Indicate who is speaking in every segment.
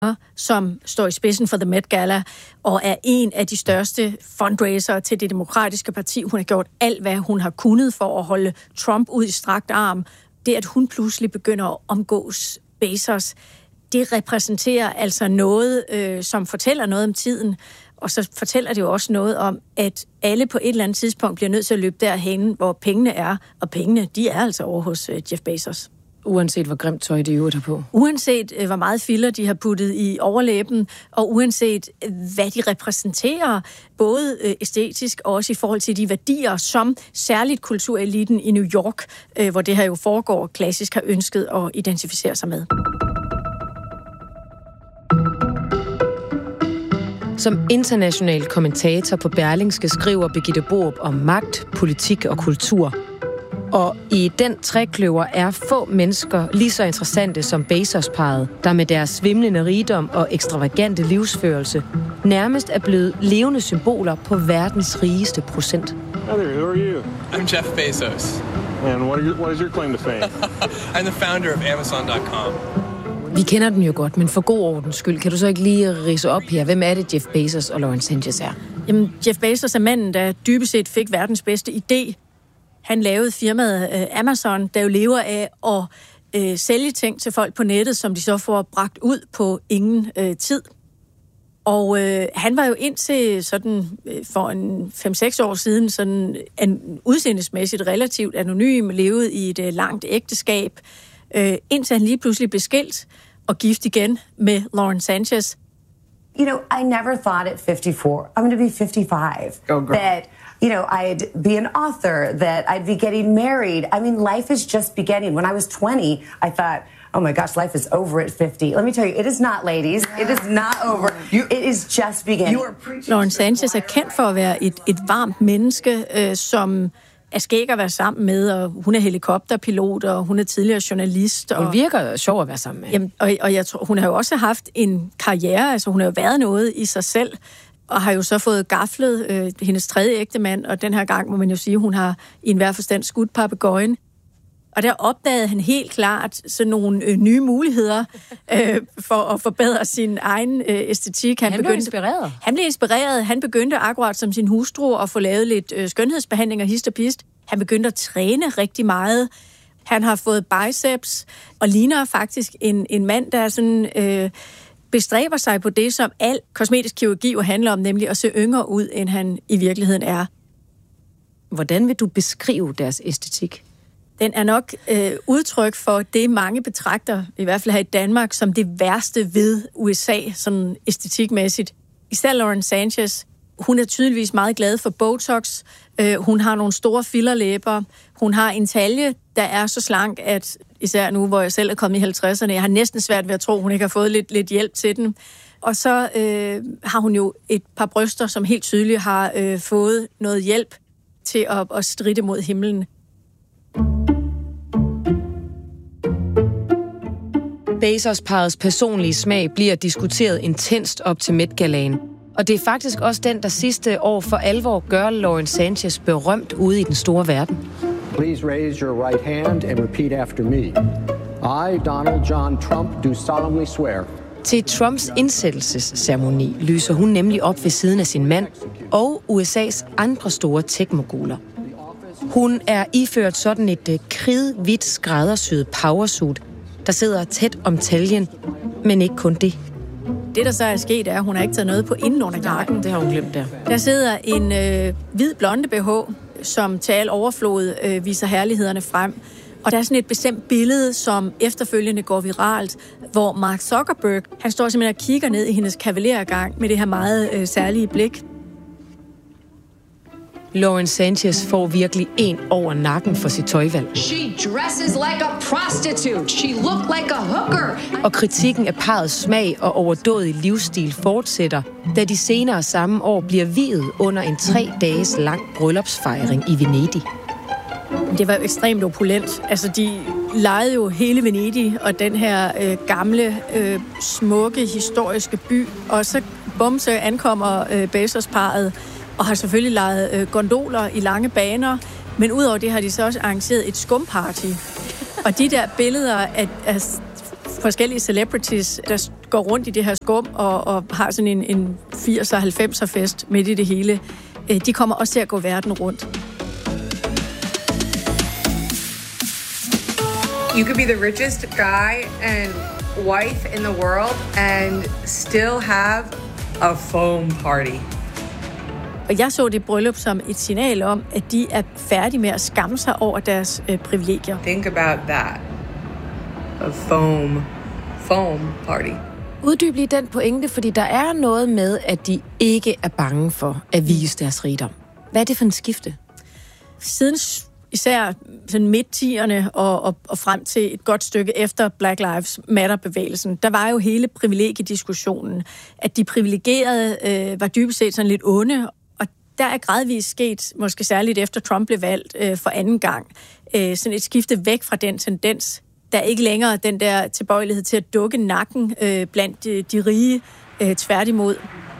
Speaker 1: som står i spidsen for The Met Gala, og er en af de største fundraiser til det demokratiske parti. Hun har gjort alt, hvad hun har kunnet for at holde Trump ud i strakt arm. Det, at hun pludselig begynder at omgås Bezos, det repræsenterer altså noget, som fortæller noget om tiden, og så fortæller det jo også noget om, at alle på et eller andet tidspunkt bliver nødt til at løbe derhen, hvor pengene er, og pengene, de er altså over hos Jeff Bezos.
Speaker 2: Uanset hvor grimt tøj de øvrigt har på.
Speaker 1: Uanset hvor meget filler de har puttet i overlæben, og uanset hvad de repræsenterer, både æstetisk og også i forhold til de værdier, som særligt kultureliten i New York, hvor det her jo foregår, klassisk har ønsket at identificere sig med.
Speaker 2: Som international kommentator på Berlingske skriver Birgitte Borup om magt, politik og kultur. Og i den trekløver er få mennesker lige så interessante som Bezos-parret, der med deres svimlende rigdom og ekstravagante livsførelse nærmest er blevet levende symboler på verdens rigeste procent.
Speaker 3: Hi there, who are you?
Speaker 4: I'm Jeff Bezos.
Speaker 3: And what is your claim to fame?
Speaker 4: I'm the founder of Amazon.com.
Speaker 2: Vi kender dem jo godt, men for god ordens skyld, kan du så ikke lige ridse op her? Hvem er det, Jeff Bezos og Lauren Sanchez er?
Speaker 1: Jamen, Jeff Bezos er manden, der dybest set fik verdens bedste idé. Han lavede firmaet Amazon, der jo lever af at sælge ting til folk på nettet, som de så får bragt ud på ingen tid. Og han var jo indtil sådan for en 5-6 år siden sådan en udseendesmæssigt relativt anonym, levede i et langt ægteskab, indtil han lige pludselig blev skilt og gift igen med Lauren Sanchez.
Speaker 5: You know, I never thought at 54, I'm going to be 55, that, you know, I'd be an author, that I'd be getting married. I mean, life is just beginning. When I was 20, I thought, oh my gosh, life is over at 50. Let me tell you, it is not, ladies. It is not over. It is just beginning.
Speaker 1: Lauren Sanchez er kendt for at være et varmt menneske, som er skæg at være sammen med, og hun er helikopterpilot, og hun er tidligere journalist.
Speaker 2: Hun virker sjov at være sammen med.
Speaker 1: Jamen, og jeg tror, hun har jo også haft en karriere, altså hun har jo været noget i sig selv, og har jo så fået gaflet hendes tredje ægtemand, og den her gang må man jo sige, hun har i enhver forstand skudt papegøjen. Og der opdagede han helt klart sådan nogle nye muligheder for at forbedre sin egen æstetik.
Speaker 2: Han blev inspireret.
Speaker 1: Han blev inspireret. Han begyndte akkurat som sin hustru at få lavet lidt skønhedsbehandling og hist og pist. Han begyndte at træne rigtig meget. Han har fået biceps og ligner faktisk en mand, der sådan, bestræber sig på det, som al kosmetisk kirurgi jo handler om, nemlig at se yngre ud, end han i virkeligheden er.
Speaker 2: Hvordan vil du beskrive deres æstetik?
Speaker 1: Den er nok udtryk for det, mange betragter, i hvert fald her i Danmark, som det værste ved USA, sådan æstetikmæssigt. Især Lauren Sanchez, hun er tydeligvis meget glad for Botox. Hun har nogle store fillerlæber. Hun har en talje, der er så slank, at især nu, hvor jeg selv er kommet i 50'erne, jeg har næsten svært ved at tro, hun ikke har fået lidt hjælp til den. Og så har hun jo et par bryster, som helt tydeligt har fået noget hjælp til at stride mod himlen.
Speaker 2: Bezos-parrets personlige smag bliver diskuteret intenst op til Met-galaen. Og det er faktisk også den, der sidste år for alvor gør Lauren Sanchez berømt ude i den store verden.
Speaker 6: Please raise your right hand and repeat after me. I, Donald John Trump, do solemnly swear.
Speaker 2: Til Trumps indsættelsesceremoni lyser hun nemlig op ved siden af sin mand og USA's andre store tech-moguler. Hun er iført sådan et kridhvidt skræddersyet powersuit, der sidder tæt om taljen, men ikke kun det.
Speaker 1: Det, der så er sket, er, at hun har ikke taget noget på inden under jakken.
Speaker 2: Det har hun glemt der.
Speaker 1: Der sidder en hvid blonde BH, som til al overflod viser herlighederne frem. Og der er sådan et bestemt billede, som efterfølgende går viralt, hvor Mark Zuckerberg, han står simpelthen og kigger ned i hendes kavalergang med det her meget særlige blik.
Speaker 2: Lauren Sanchez får virkelig en over nakken for sit tøjvalg.
Speaker 7: She dresses like a prostitute. She looked like a hooker.
Speaker 2: Og kritikken af parrets smag og overdådige livsstil fortsætter, da de senere samme år bliver viet under en 3 dages lang bryllupsfejring i Venedig.
Speaker 1: Det var jo ekstremt opulent. Altså, de lejede jo hele Venedig og den her gamle, smukke, historiske by. Og så bumse ankommer Bezos-parret og har selvfølgelig lejet gondoler i lange baner. Men udover det har de så også arrangeret et skumparty. Og de der billeder af forskellige celebrities, der går rundt i det her skum og har sådan en 80'er og 90'er fest midt i det hele. De kommer også til at gå verden rundt.
Speaker 8: You could be the richest guy and wife in the world and still have a foam party.
Speaker 1: Og jeg så det bryllup som et signal om, at de er færdige med at skamme sig over deres privilegier.
Speaker 8: Think about that. A foam party.
Speaker 2: Uddyb lige den pointe, fordi der er noget med, at de ikke er bange for at vise deres rigdom. Hvad er det for en skifte?
Speaker 1: Siden især sådan midt-10'erne og frem til et godt stykke efter Black Lives Matter-bevægelsen, der var jo hele privilegiediskussionen, at de privilegerede var dybest set sådan lidt onde, og der er gradvist sket, måske særligt efter Trump blev valgt for anden gang, sådan et skifte væk fra den tendens. Der er ikke længere den der tilbøjelighed til at dukke nakken blandt de rige, tværtimod.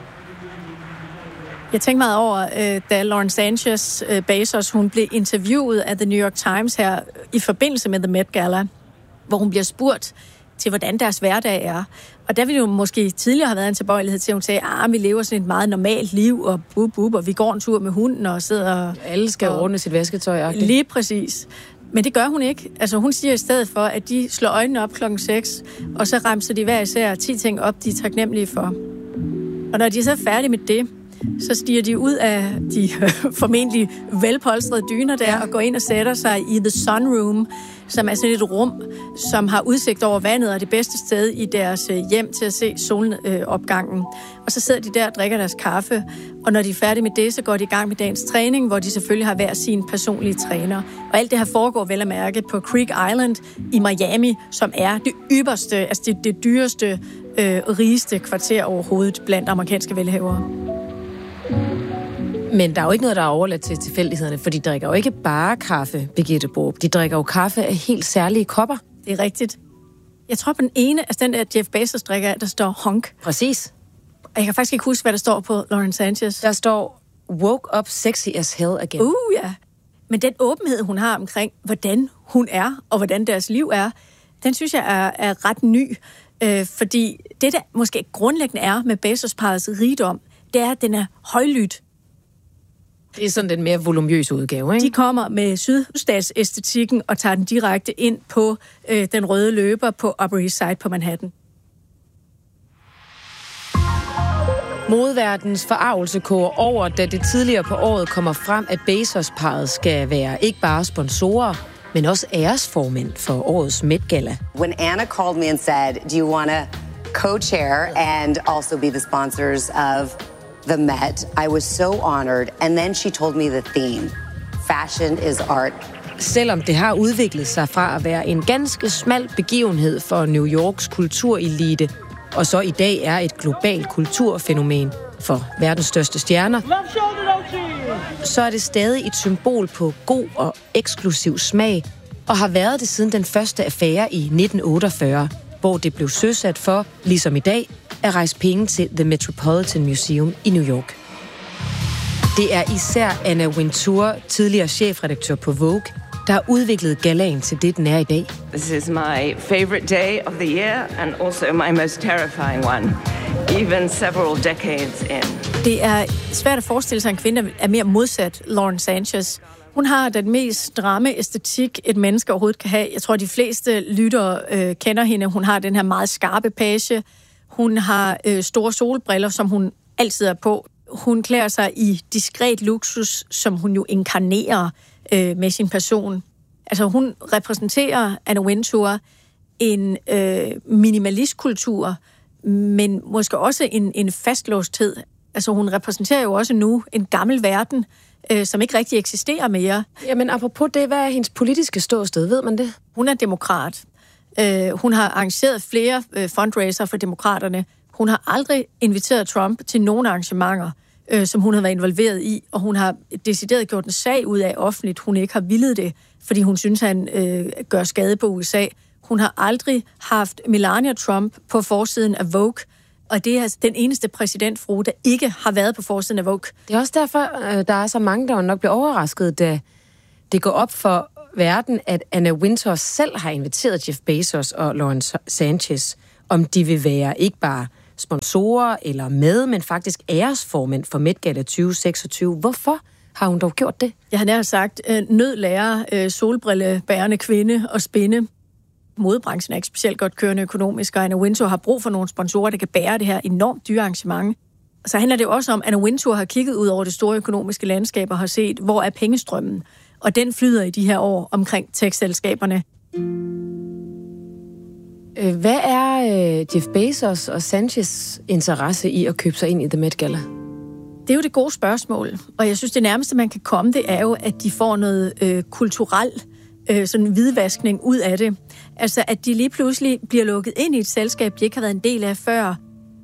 Speaker 1: Jeg tænkte meget over, da Lauren Sanchez Bezos, hun blev interviewet af The New York Times her i forbindelse med The Met Gala, hvor hun bliver spurgt til, hvordan deres hverdag er. Og der ville jo måske tidligere have været en tilbøjelighed til, at hun sagde, vi lever sådan et meget normalt liv, og og vi går en tur med hunden og sidder...
Speaker 2: Alle skal ordne sit vasketøj.
Speaker 1: Lige præcis. Men det gør hun ikke. Altså hun siger i stedet for, at de slår øjnene op 6, og så remser de hver især 10 ting op, de er taknemmelige for. Og når de er så færdige med det, så stiger de ud af de formentlig velpolstrede dyner der og går ind og sætter sig i The Sunroom, som er sådan et rum, som har udsigt over vandet og det bedste sted i deres hjem til at se solopgangen. Og så sidder de der og drikker deres kaffe, og når de er færdige med det, så går de i gang med dagens træning, hvor de selvfølgelig har hver sin personlige træner. Og alt det her foregår vel at mærke på Creek Island i Miami, som er det ypperste, altså det dyreste, rigeste kvarter overhovedet blandt amerikanske velhavere.
Speaker 2: Men der er jo ikke noget, der er overladt til tilfældighederne, for de drikker jo ikke bare kaffe, Birgitte Borup. De drikker jo kaffe af helt særlige kopper.
Speaker 1: Det er rigtigt. Jeg tror på den ene, altså den der Jeff Bezos drikker, der står honk.
Speaker 2: Præcis.
Speaker 1: Og jeg kan faktisk ikke huske, hvad der står på Lauren Sanchez.
Speaker 2: Der står woke up sexy as hell again.
Speaker 1: Ja. Men den åbenhed, hun har omkring, hvordan hun er, og hvordan deres liv er, den synes jeg er ret ny. Fordi det, der måske grundlæggende er med Bezos-parrets rigdom, det er, at den er højlydt.
Speaker 2: Det er sådan den mere voluminøse udgave, ikke?
Speaker 1: De kommer med sydstatsæstetikken og tager den direkte ind på den røde løber på Upper East Side på Manhattan.
Speaker 2: Modeverdens forargelse koger over, da det tidligere på året kommer frem, at Bezos-parret skal være ikke bare sponsorer, men også æresformænd for årets Met Gala.
Speaker 5: When Anna called me and said, do you want to co-chair and also be the sponsors of the Met, I was so honored. And then she told me the theme. Fashion is art.
Speaker 2: Selvom det har udviklet sig fra at være en ganske smal begivenhed for New Yorks kulturelite, og så i dag er et globalt kulturfænomen for verdens største stjerner, så er det stadig et symbol på god og eksklusiv smag, og har været det siden den første affære i 1948, hvor det blev søsat for, ligesom i dag, at rejse penge til The Metropolitan Museum i New York. Det er især Anna Wintour, tidligere chefredaktør på Vogue, der har udviklet galaen til det, den er i dag.
Speaker 9: This is my favorite day of the year and also my most terrifying one, even several decades in.
Speaker 1: Det er svært at forestille sig, at en kvinde er mere modsat Lauren Sanchez. Hun har den mest stramme æstetik, et menneske overhovedet kan have. Jeg tror, de fleste lyttere kender hende. Hun har den her meget skarpe page. Hun har store solbriller, som hun altid er på. Hun klæder sig i diskret luksus, som hun jo inkarnerer med sin person. Altså hun repræsenterer, Anna Wintour, en minimalistkultur, men måske også en fastlåsthed. Altså hun repræsenterer jo også nu en gammel verden, som ikke rigtig eksisterer mere.
Speaker 2: Jamen apropos det, hvad er hendes politiske ståsted? Ved man det?
Speaker 1: Hun er demokrat. Hun har arrangeret flere fundraiser for demokraterne. Hun har aldrig inviteret Trump til nogen arrangementer, som hun har været involveret i, og hun har decideret gjort en sag ud af offentligt. Hun ikke har villet det, fordi hun synes, han gør skade på USA. Hun har aldrig haft Melania Trump på forsiden af Vogue, og det er den eneste præsidentfrue, der ikke har været på forsiden af Vogue.
Speaker 2: Det er også derfor, der er så mange, der nok bliver overrasket, da det går op for verden, at Anna Wintour selv har inviteret Jeff Bezos og Lauren Sanchez om de vil være ikke bare sponsorer eller med, men faktisk æresformænd for Met Gala 2026. Hvorfor har hun dog gjort det?
Speaker 1: Jeg har nær sagt, nød lærer solbrillebærende kvinde og spinde. Modebranchen er ikke specielt godt kørende økonomisk, og Anna Wintour har brug for nogle sponsorer, der kan bære det her enormt dyre arrangement. Så handler det jo også om, at Anna Wintour har kigget ud over det store økonomiske landskab og har set, hvor er pengestrømmen. Og den flyder i de her år omkring tech-selskaberne.
Speaker 2: Hvad er Jeff Bezos og Sanchez interesse i at købe sig ind i The Met Gala?
Speaker 1: Det er jo det gode spørgsmål, og jeg synes, det nærmeste, man kan komme, det er jo, at de får noget kulturel sådan hvidvaskning ud af det. Altså, at de lige pludselig bliver lukket ind i et selskab, de ikke har været en del af før.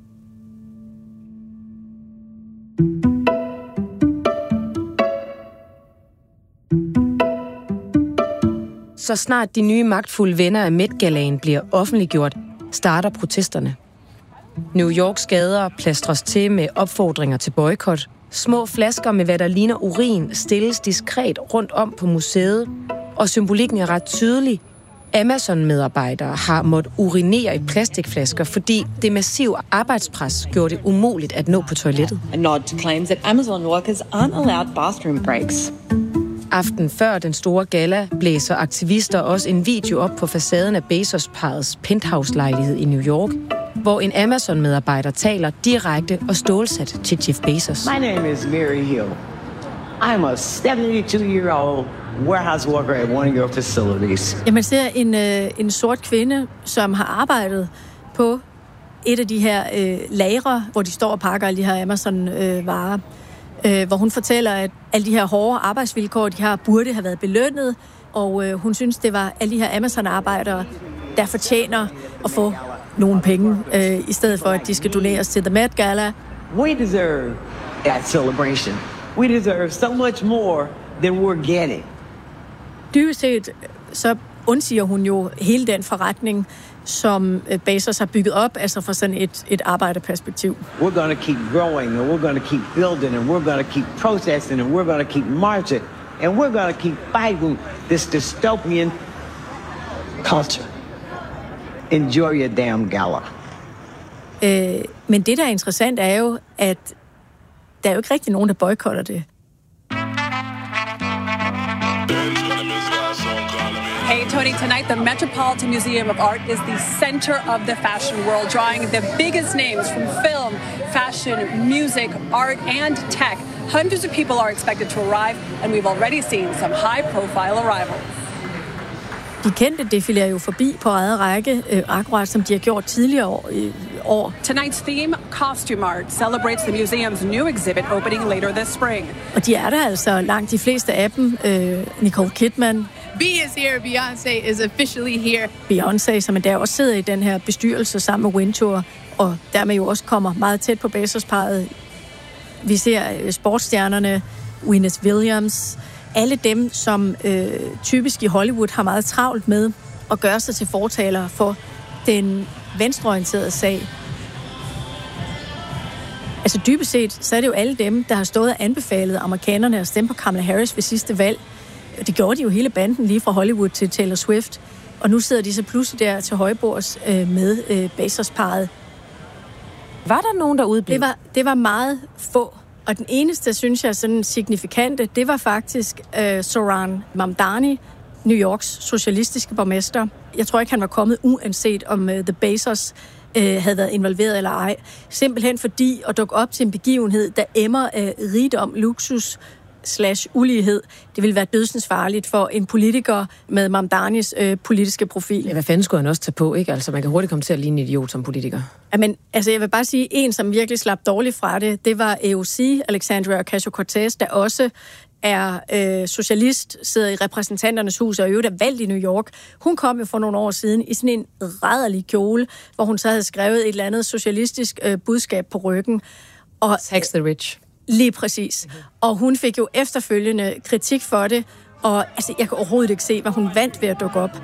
Speaker 2: Så snart de nye magtfulde venner af Met Galaen bliver offentliggjort, starter protesterne. New Yorks gader plastres til med opfordringer til boykot. Små flasker med hvad der ligner urin stilles diskret rundt om på museet, og symbolikken er ret tydelig. Amazon-medarbejdere har måttet urinere i plastikflasker, fordi det massive arbejdspres gjorde det umuligt at nå på toilettet.
Speaker 10: A nod to claims that Amazon workers aren't allowed bathroom breaks.
Speaker 2: Aften før den store gala blæser aktivister også en video op på facaden af Bezos-parrets penthouse-lejlighed i New York, hvor en Amazon-medarbejder taler direkte og stålsat til Jeff Bezos.
Speaker 11: My name is Mary Hill. I'm a 72-year-old warehouse worker at one of your facilities.
Speaker 1: Ja, man ser en sort kvinde, som har arbejdet på et af de her lagre, hvor de står og pakker alle de her Amazon-varer. Hvor hun fortæller, at alle de her hårde arbejdsvilkår, de har, burde have været belønnet, og hun synes, det var alle de her Amazon-arbejdere, der fortjener at få nogle penge, i stedet for, at de skal doneres til The Met Gala.
Speaker 11: We deserve that celebration. We deserve so much more than we're getting.
Speaker 1: Dybest set, så undsiger hun jo hele den forretning, som Bezos har bygget op, altså fra sådan et arbejderperspektiv.
Speaker 11: We're going to keep growing, and we're going to keep building, and we're going to keep protesting, and we're going to keep marching, and we're going to keep fighting this dystopian culture. Enjoy your damn gala.
Speaker 1: Men det, der er interessant, er jo, at der er jo ikke rigtig nogen, der boykotter det.
Speaker 12: Hey, Tony, tonight the Metropolitan Museum of Art is the center of the fashion world, drawing the biggest names from film, fashion, music, art, and tech. Hundreds of people are expected to arrive, and we've already seen some high-profile arrivals.
Speaker 1: De kendte defilerer jo forbi på eget række, akkurat som de har gjort tidligere år.
Speaker 12: Tonight's theme, Costume Art, celebrates the museum's new exhibit opening later this spring.
Speaker 1: Og de er der altså langt de fleste af dem. Nicole Kidman.
Speaker 13: B is here, Beyoncé is officially here.
Speaker 1: Beyoncé, som der også sidder i den her bestyrelse sammen med Wintour, og dermed jo også kommer meget tæt på Bezos-parret. Vi ser sportsstjernerne, Venus Williams, alle dem, som typisk i Hollywood har meget travlt med at gøre sig til fortalere for den venstreorienterede sag. Altså dybest set, så er det jo alle dem, der har stået og anbefalet amerikanerne at stemme på Kamala Harris ved sidste valg. Det gjorde de jo hele banden, lige fra Hollywood til Taylor Swift. Og nu sidder de så pludselig der til højbords med Bezos-parret.
Speaker 2: Var der nogen, der udblev?
Speaker 1: Det var meget få. Og den eneste, synes jeg, sådan signifikante, det var faktisk Zohran Mamdani, New Yorks socialistiske borgmester. Jeg tror ikke, han var kommet uanset om The Bezos havde været involveret eller ej. Simpelthen fordi at dukke op til en begivenhed, der emmer af rigdom, luksus / ulighed, det ville være dødsensfarligt for en politiker med Mamdanis politiske profil.
Speaker 2: Ja, hvad fanden skulle han også tage på, ikke? Altså, man kan hurtigt komme til at ligne en idiot som politiker.
Speaker 1: Jamen, altså, jeg vil bare sige, en, som virkelig slap dårligt fra det var AOC, Alexandria Ocasio-Cortez, der også er socialist, sidder i repræsentanternes hus og i øvrigt er valgt i New York. Hun kom jo for nogle år siden i sådan en rædderlig kjole, hvor hun så havde skrevet et eller andet socialistisk budskab på ryggen. Og
Speaker 2: Tax the rich.
Speaker 1: Lige præcis. Og hun fik jo efterfølgende kritik for det, og altså, jeg kan overhovedet ikke se, hvad hun vandt ved at dukke op.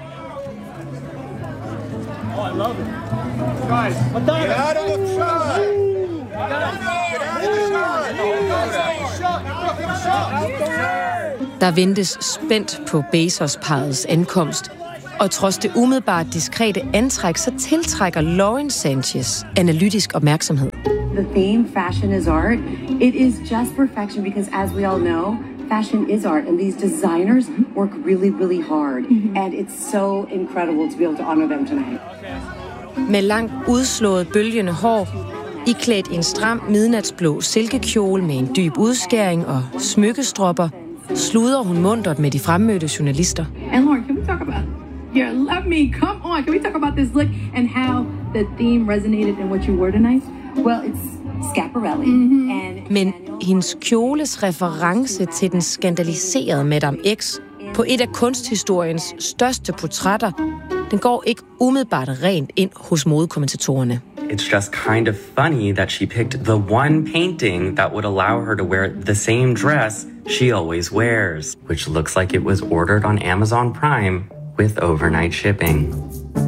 Speaker 2: Der ventes spændt på Bezos-parrets ankomst, Og trods det umiddelbart diskrete antræk, så tiltrækker Lauren Sanchez analytisk opmærksomhed.
Speaker 14: The theme, fashion is art, it is just perfection because as we all know, fashion is art and these designers work really, really hard. And it's so incredible to be able to honor them tonight.
Speaker 2: Med langt udslået bølgende hår, iklædt i en stram midnatsblå silkekjole med en dyb udskæring og smykkestropper, sluder hun muntert med de fremmødte journalister.
Speaker 13: And Lauren, can we talk about your love me? Come on, can we talk about this look and how the theme resonated in what you wore tonight?
Speaker 14: Well, it's Schiaparelli.
Speaker 2: Men hendes kjoles reference til den skandaliserede Madame X på et af kunsthistoriens største portrætter, den går ikke umiddelbart rent ind hos modekommentatorerne.
Speaker 15: It's just kind of funny that she picked the one painting that would allow her to wear the same dress she always wears, which looks like it was ordered on Amazon Prime with overnight shipping.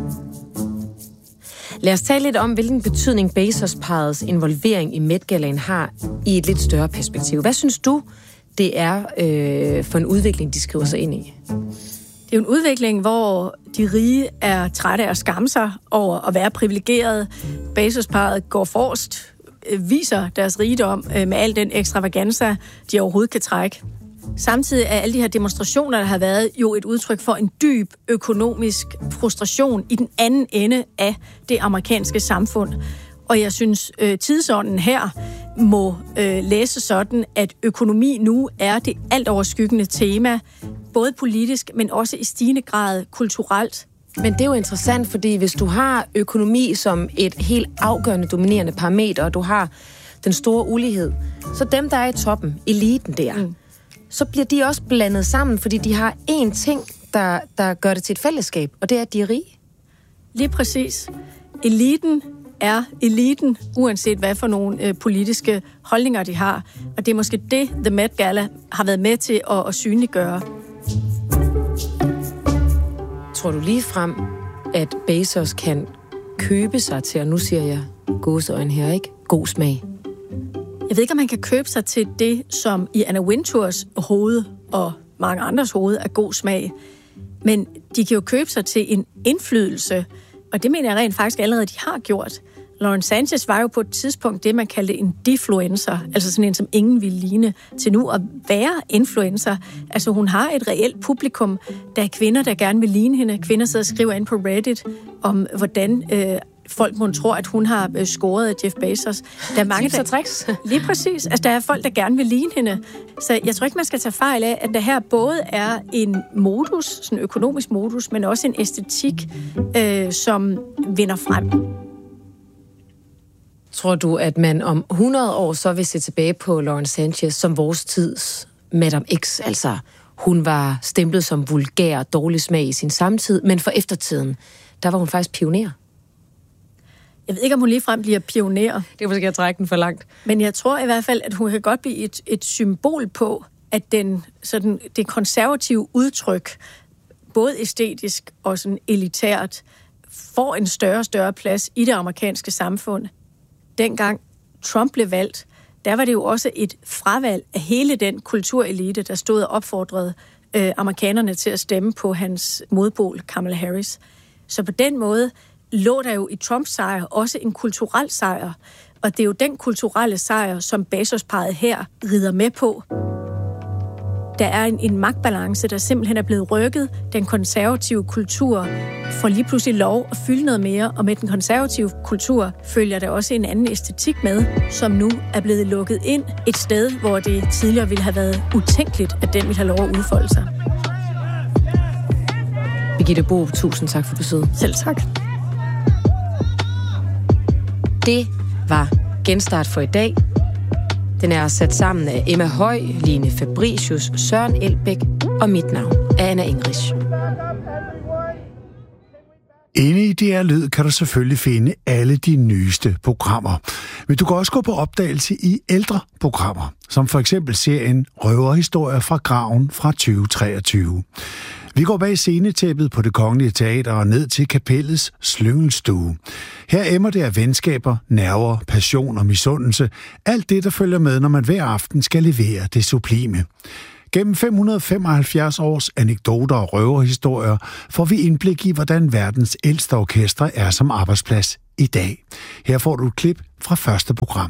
Speaker 2: Lad os tale lidt om, hvilken betydning Bezos-parrets involvering i Met-gallaen har i et lidt større perspektiv. Hvad synes du, det er for en udvikling, de skriver sig ind i?
Speaker 1: Det er jo en udvikling, hvor de rige er trætte af at skamme sig over at være privilegerede. Bezos-parret går forrest, viser deres rigdom med al den ekstravaganza, de overhovedet kan trække. Samtidig er alle de her demonstrationer, der har været, jo et udtryk for en dyb økonomisk frustration i den anden ende af det amerikanske samfund. Og jeg synes, tidsånden her må læse sådan, at økonomi nu er det alt overskyggende tema, både politisk, men også i stigende grad kulturelt.
Speaker 2: Men det er jo interessant, fordi hvis du har økonomi som et helt afgørende dominerende parameter, og du har den store ulighed, så dem, der er i toppen, eliten der, så bliver de også blandet sammen, fordi de har én ting, der gør det til et fællesskab, og det er, at de er rige.
Speaker 1: Lige præcis. Eliten er eliten, uanset hvad for nogle politiske holdninger de har. Og det er måske det, The Met Gala har været med til at synliggøre.
Speaker 2: Tror du lige frem, at Bezos kan købe sig til, og nu siger jeg gåseøjne her, ikke? God smag.
Speaker 1: Jeg ved ikke, om man kan købe sig til det, som i Anna Wintours hoved og mange andres hoved er god smag. Men de kan jo købe sig til en indflydelse, og det mener jeg rent faktisk allerede, de har gjort. Lauren Sanchez var jo på et tidspunkt det, man kaldte en defluencer, altså sådan en, som ingen ville ligne, til nu at være influencer. Altså hun har et reelt publikum, der er kvinder, der gerne vil ligne hende. Kvinder sidder og skriver ind på Reddit om, hvordan folk må tror, at hun har scoret af Jeff Bezos. Der er mange,
Speaker 2: der tricks.
Speaker 1: Lige præcis. Altså der er folk, der gerne vil ligne hende. Så jeg tror ikke, man skal tage fejl af, at der her både er en modus, sådan en økonomisk modus, men også en æstetik, som vinder frem.
Speaker 2: Tror du, at man om 100 år så vil se tilbage på Lauren Sanchez som vores tids Madame X? Altså, hun var stemplet som vulgær og dårlig smag i sin samtid, men for eftertiden, der var hun faktisk pioner.
Speaker 1: Jeg ved ikke, om hun ligefrem bliver pioner.
Speaker 2: Det er måske at trække den for langt.
Speaker 1: Men jeg tror i hvert fald, at hun kan godt blive et symbol på, at det konservative udtryk, både æstetisk og sådan elitært, får en større og større plads i det amerikanske samfund. Dengang Trump blev valgt, der var det jo også et fravalg af hele den kulturelite, der stod og opfordrede amerikanerne til at stemme på hans modpol, Kamala Harris. Så på den måde lå der jo i Trumps sejr også en kulturel sejr, og det er jo den kulturelle sejr, som Bezos-parret her rider med på. Der er en magtbalance, der simpelthen er blevet rykket. Den konservative kultur får lige pludselig lov at fylde noget mere, og med den konservative kultur følger der også en anden æstetik med, som nu er blevet lukket ind et sted, hvor det tidligere ville have været utænkeligt, at den ville have lov at udfolde sig.
Speaker 2: Birgitte Borup, tusind tak for besøget.
Speaker 1: Selv tak.
Speaker 2: Det var Genstart for i dag. Den er sat sammen af Emma Høj, Line Fabricius, Søren Elbæk og mit navn er Anna Engrich.
Speaker 16: Inde i DR Lyd kan du selvfølgelig finde alle de nyeste programmer. Men du kan også gå på opdagelse i ældre programmer, som for eksempel serien Røverhistorier fra Graven fra 2023. Vi går bag scenetæppet på Det Kongelige Teater og ned til kapellets slyngelstue. Her emmer det af venskaber, nerver, passion og misundelse. Alt det, der følger med, når man hver aften skal levere det sublime. Gennem 575 års anekdoter og røverhistorier får vi indblik i, hvordan verdens ældste orkestre er som arbejdsplads i dag. Her får du et klip fra første program.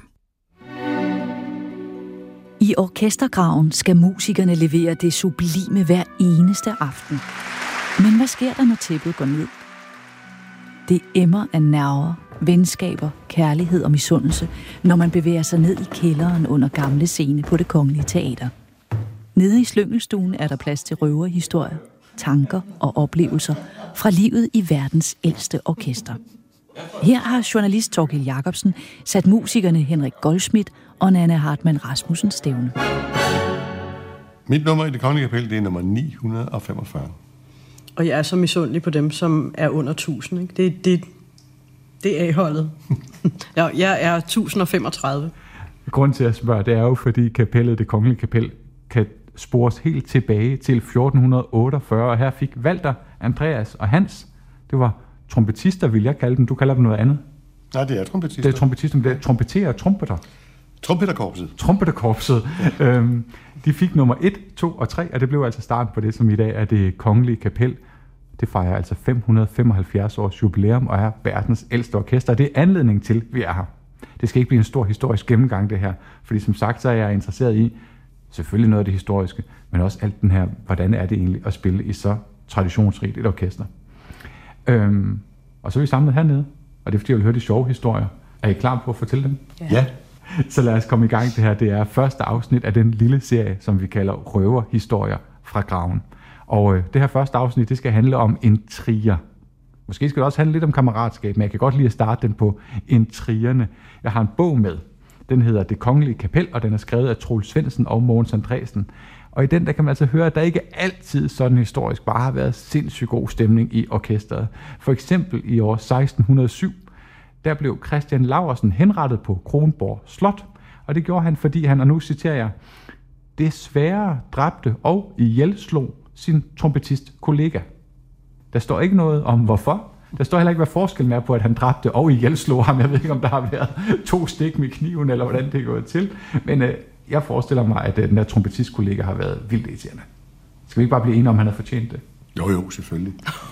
Speaker 17: I orkestergraven skal musikerne levere det sublime hver eneste aften. Men hvad sker der, når tæppet går ned? Det emmer af nerver, venskaber, kærlighed og misundelse, når man bevæger sig ned i kælderen under Gamle Scene på Det Kongelige Teater. Nede i slyngelstuen er der plads til røverhistorier, tanker og oplevelser fra livet i verdens ældste orkester. Her har journalist Thorkild Jacobsen sat musikerne Henrik Goldschmidt og Nanna Hartmann Rasmussen stævne.
Speaker 18: Mit nummer i Det Kongelige Kapel, det er nummer 945.
Speaker 19: Og jeg er så misundelig på dem, som er under 1000. Ikke? Det er A-holdet. Jeg er 1035.
Speaker 20: Grunden til at spørge, det er jo, fordi kapellet, Det Kongelige Kapel, kan spores helt tilbage til 1448, og her fik Walter, Andreas og Hans, det var trompetister, vil jeg kalde dem. Du kalder dem noget andet.
Speaker 18: Nej, det er trompetister.
Speaker 20: Det er trompetister, det er trompeterer og trompeter.
Speaker 18: Trompeterkorpset.
Speaker 20: De fik nummer 1, 2 og 3, og det blev altså starten på det, som i dag er Det Kongelige Kapel. Det fejrer altså 575 års jubilæum og er verdens ældste orkester, og det er anledning til, vi er her. Det skal ikke blive en stor historisk gennemgang, det her, fordi som sagt, så er jeg interesseret i selvfølgelig noget af det historiske, men også alt den her, hvordan er det egentlig at spille i så traditionsrigt et orkester. Og så er vi samlet hernede, og det er fordi, jeg vil høre de sjove historier. Er I klar på at fortælle dem?
Speaker 18: Ja.
Speaker 20: Så lad os komme i gang. Det her, det er første afsnit af den lille serie, som vi kalder Røverhistorier fra graven. Og det her første afsnit, det skal handle om intriger. Måske skal det også handle lidt om kammeratskab, men jeg kan godt lide at starte den på intrigerne. Jeg har en bog med. Den hedder Det Kongelige Kapel, og den er skrevet af Troels Svendsen og Mogens Andresen. Og i den, der kan man altså høre, at der ikke altid sådan historisk bare har været sindssygt god stemning i orkestret. For eksempel i år 1607, der blev Christian Laursen henrettet på Kronborg Slot, og det gjorde han, fordi han, og nu citerer jeg, desværre dræbte og ihjelslog sin trompetist-kollega. Der står ikke noget om hvorfor. Der står heller ikke, hvad forskellen er på, at han dræbte og ihjelslog ham. Jeg ved ikke, om der har været 2 stik med kniven, eller hvordan det er gået til. Men jeg forestiller mig, at den der trompetist-kollega har været vildt irriterende. Skal vi ikke bare blive enige om, han har fortjent det?
Speaker 18: Jo, selvfølgelig.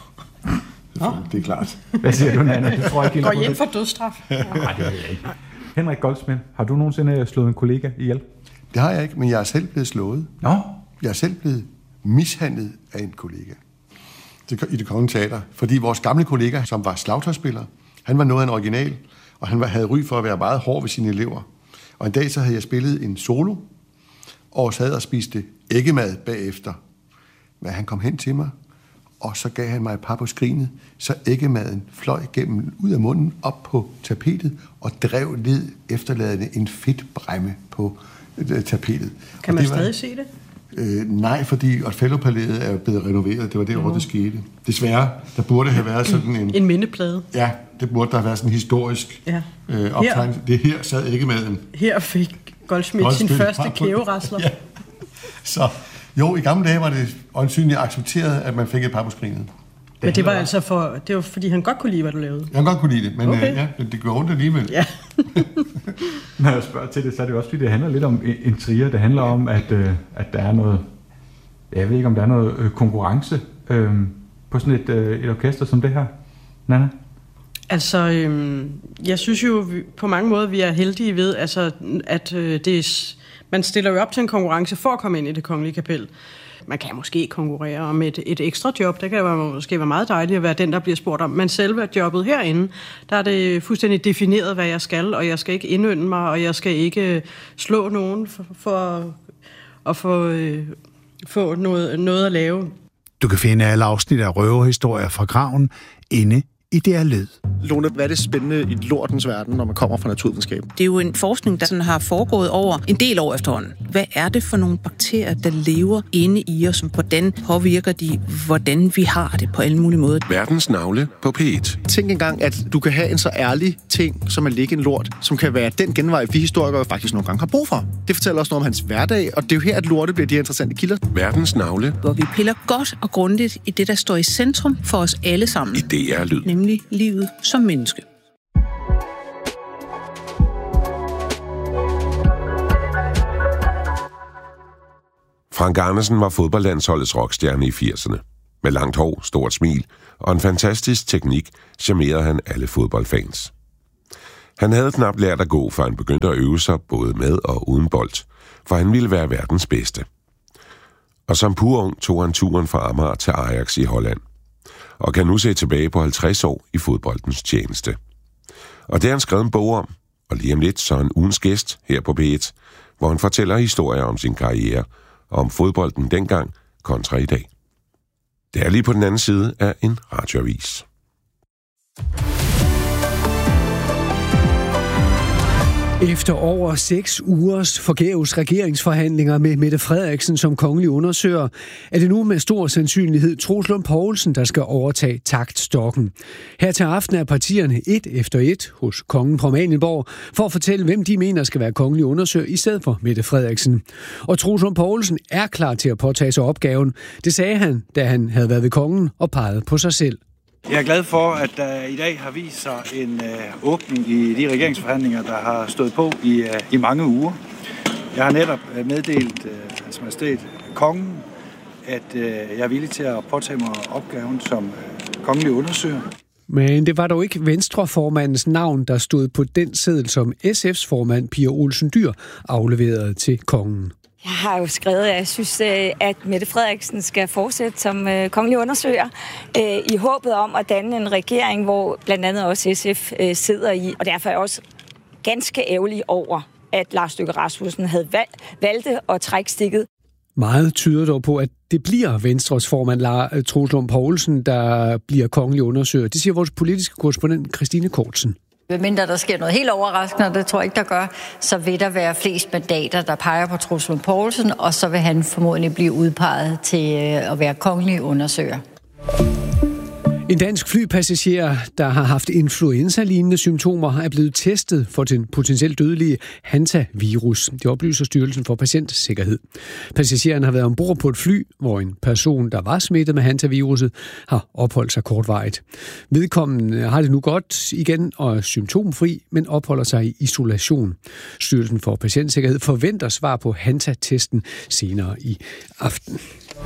Speaker 18: Det er klart.
Speaker 20: Hvad siger du, Nanna? Du tror ikke
Speaker 19: går I ind for dødsstraf?
Speaker 20: Nej, det ved jeg ikke. Henrik Goldschmidt, har du nogensinde slået en kollega ihjel?
Speaker 18: Det har jeg ikke, men jeg er selv blevet slået.
Speaker 20: Nå?
Speaker 18: Jeg er selv blevet mishandlet af en kollega i Det Kongelige Teater, fordi vores gamle kollega, som var slagtøjsspiller, han var noget af en original, og han havde ry for at være meget hård ved sine elever. Og en dag så havde jeg spillet en solo, og sad og spiste æggemad bagefter. Men han kom hen til mig, og så gav han mig et par på skrinet, så æggemaden fløj ud af munden op på tapetet, og drev ned efterladende en fedtbræmme på tapetet.
Speaker 19: Kan man stadig se det?
Speaker 18: Nej, fordi Othello-palæet er blevet renoveret. Det var det år, det skete. Desværre, der burde have været sådan
Speaker 19: en mindeplade.
Speaker 18: Ja, det burde der have været sådan en historisk optegnelse. Det her sad æggemaden.
Speaker 19: Her fik Goldschmidt sin første kæverasler. Ja.
Speaker 18: Så jo, i gamle dage var det øjensynligt accepteret, at man fik et par på skrinet.
Speaker 19: Men det var altså det var fordi han godt kunne lide, hvad du lavede.
Speaker 18: Han godt kunne lide det, men okay. Det går ondt alligevel.
Speaker 19: Ja.
Speaker 20: Når jeg spørger til det, så er det også fordi, det handler lidt om intriger. Det handler om, at der er noget, jeg ved ikke, om der er noget konkurrence på sådan et orkester som det her. Nanna?
Speaker 19: Altså, jeg synes jo på mange måder, vi er heldige ved, altså, at man stiller jo op til en konkurrence for at komme ind i Det Kongelige Kapel. Man kan måske konkurrere om et ekstra job. Det kan måske være meget dejligt at være den, der bliver spurgt om. Men selve jobbet herinde, der er det fuldstændig defineret, hvad jeg skal, og jeg skal ikke indynde mig, og jeg skal ikke slå nogen for at få noget at lave.
Speaker 16: Du kan finde alle afsnit af Røverhistorier fra graven inde i DR Lyd.
Speaker 21: Lone, hvad er det spændende i lortens verden, når man kommer fra naturvidenskab?
Speaker 22: Det er jo en forskning, der sådan har foregået over en del år efterhånden. Hvad er det for nogle bakterier, der lever inde i os? Hvordan påvirker de, hvordan vi har det på alle mulige måder?
Speaker 23: Verdens navle på P1.
Speaker 21: Tænk engang, at du kan have en så ærlig ting, som at ligge en lort, som kan være den genvej, vi historikere faktisk nogle gange har brug for. Det fortæller også noget om hans hverdag, og det er jo her, at lorte bliver de interessante kilder.
Speaker 23: Verdens navle.
Speaker 22: Hvor vi piller godt og grundigt i det, der står i centrum for os alle sammen.
Speaker 23: I DR Lyd.
Speaker 22: Nemlig livet som menneske.
Speaker 23: Frank Andersen var fodboldlandsholdets rockstjerne i 80'erne. Med langt hår, stort smil og en fantastisk teknik charmerede han alle fodboldfans. Han havde knap lært at gå, før han begyndte at øve sig både med og uden bold, for han ville være verdens bedste. Og som purung tog han turen fra Amager til Ajax i Holland, og kan nu se tilbage på 50 år i fodboldens tjeneste. Og det har han skrevet en bog om, og lige om lidt så er han ugens gæst her på P1, hvor han fortæller historier om sin karriere og om fodbolden dengang kontra i dag. Det er lige på den anden side af en radioavis.
Speaker 3: Efter over 6 ugers forgæves regeringsforhandlinger med Mette Frederiksen som kongelig undersøger, er det nu med stor sandsynlighed Troels Lund Poulsen, der skal overtage taktstokken. Her til aften er partierne et efter et hos kongen på Amalienborg for at fortælle, hvem de mener skal være kongelig undersøger i stedet for Mette Frederiksen. Og Troels Lund Poulsen er klar til at påtage sig opgaven. Det sagde han, da han havde været ved kongen og pegede på sig selv.
Speaker 4: Jeg er glad for, at der i dag har vist sig en åbning i de regeringsforhandlinger, der har stået på i mange uger. Jeg har netop meddelt Hans Majestæt Kongen, at jeg er villig til at påtage mig opgaven som kongelig undersøger.
Speaker 3: Men det var dog ikke Venstre-formandens navn, der stod på den seddel, som SF's formand Pia Olsen Dyhr afleverede til kongen.
Speaker 6: Jeg har jo skrevet, at jeg synes, at Mette Frederiksen skal fortsætte som kongelig undersøger i håbet om at danne en regering, hvor blandt andet også SF sidder i. Og derfor er jeg også ganske ærgerlig over, at Lars Løkke Rasmussen havde valgt at trække stikket.
Speaker 3: Meget tyder dog på, at det bliver Venstres formand Troels Lund Poulsen, der bliver kongelig undersøger. Det siger vores politiske korrespondent Christine Kortsen.
Speaker 24: Mindre der sker noget helt overraskende, og det tror jeg ikke, der gør, så vil der være flest mandater, der peger på Troels Lund Poulsen, og så vil han formodentlig blive udpeget til at være kongelig undersøger.
Speaker 3: En dansk flypassager, der har haft influenza-lignende symptomer, er blevet testet for den potentielt dødelige hantavirus. Det oplyser Styrelsen for Patientsikkerhed. Passageren har været ombord på et fly, hvor en person, der var smittet med hantaviruset, har opholdt sig kortvarigt. Vedkommende har det nu godt igen og er symptomfri, men opholder sig i isolation. Styrelsen for Patientsikkerhed forventer svar på hantatesten senere i aften.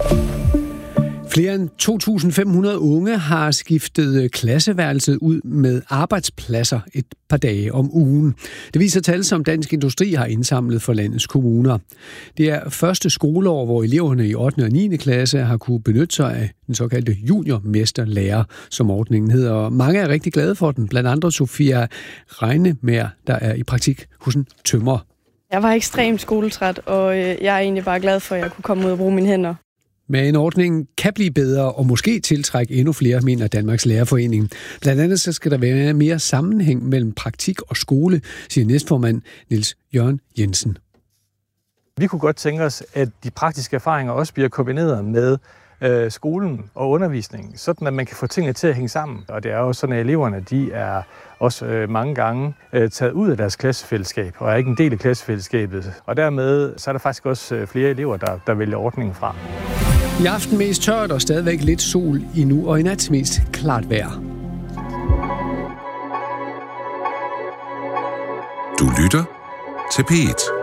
Speaker 3: Flere end 2.500 unge har skiftet klasseværelset ud med arbejdspladser et par dage om ugen. Det viser tal, som Dansk Industri har indsamlet for landets kommuner. Det er første skoleår, hvor eleverne i 8. og 9. klasse har kunne benytte sig af den såkaldte juniormesterlærer, som ordningen hedder. Og mange er rigtig glade for den, blandt andre Sofia Regnemær, der er i praktik hos en tømrer.
Speaker 25: Jeg var ekstremt skoletræt, og jeg er egentlig bare glad for, at jeg kunne komme ud og bruge mine hænder.
Speaker 3: Men ordningen kan blive bedre og måske tiltrække endnu flere, mener Danmarks Lærerforening. Blandt andet så skal der være mere sammenhæng mellem praktik og skole, siger næstformand Niels Jørgen Jensen.
Speaker 26: Vi kunne godt tænke os, at de praktiske erfaringer også bliver kombineret med skolen og undervisningen, sådan at man kan få tingene til at hænge sammen. Og det er jo sådan, at eleverne de er også mange gange taget ud af deres klassefællesskab og er ikke en del af klassefællesskabet. Og dermed så er der faktisk også flere elever, der vælger ordningen fra.
Speaker 3: I aften mest tørt og stadigvæk lidt sol i nu, og i nat mest klart vejr.
Speaker 23: Du lytter til P1.